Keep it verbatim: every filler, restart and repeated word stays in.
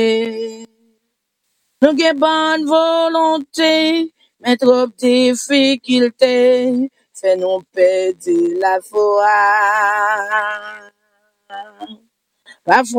Nous avons bonne volonté, mais trop difficulté, fait nous perdre la foi. Parfois